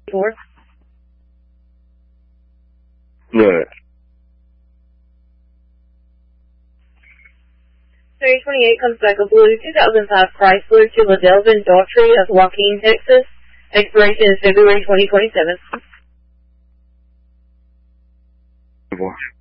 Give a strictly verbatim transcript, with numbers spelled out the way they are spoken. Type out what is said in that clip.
Four. What? three twenty-eight comes back a blue two thousand five Chrysler to La Delvin Daughtry of Joaquin, Texas. Expiration is February twenty twenty-seven.